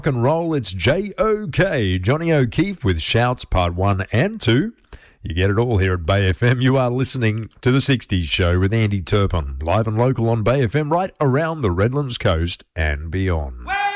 Rock and roll, it's J.O.K. Johnny O'Keefe with Shouts Part 1 and 2. You get it all here at Bay FM. You are listening to The 60s Show with Andy Turpin, live and local on Bay FM, right around the Redlands coast and beyond.